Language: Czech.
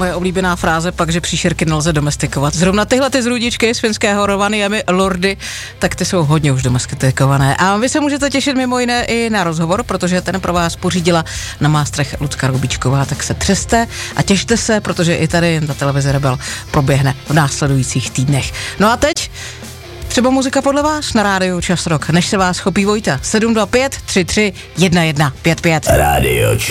moje oblíbená fráze pak, že příšerky nelze domestikovat. Zrovna tyhle ty zrůdičky z finského Rovaniemi lordy, tak ty jsou hodně už domestikované. A vy se můžete těšit mimo jiné i na rozhovor, protože ten pro vás pořídila na Mástrech Lucka Rubíčková, tak se třeste a těšte se, protože i tady na televizi Rebel proběhne v následujících týdnech. No a teď třeba muzika podle vás na rádiu Čas Rock, než se vás chopí Vojta. 725 33 1155. Radio Čas.